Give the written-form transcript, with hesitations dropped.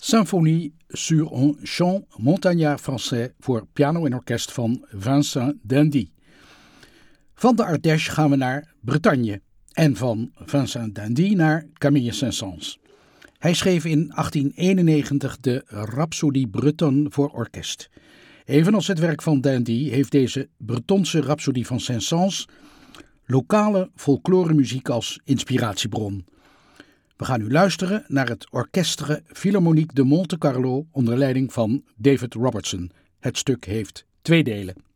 Symphonie sur un chant montagnard français voor piano en orkest van Vincent d'Indy. Van de Ardèche gaan we naar Bretagne en van Vincent d'Indy naar Camille Saint-Saëns. Hij schreef in 1891 de Rhapsodie Bretonne voor orkest. Evenals het werk van d'Indy heeft deze Bretonse Rhapsodie van Saint-Saëns lokale folkloremuziek als inspiratiebron. We gaan nu luisteren naar het Orchestre Philharmonique de Monte Carlo onder leiding van David Robertson. Het stuk heeft 2 delen.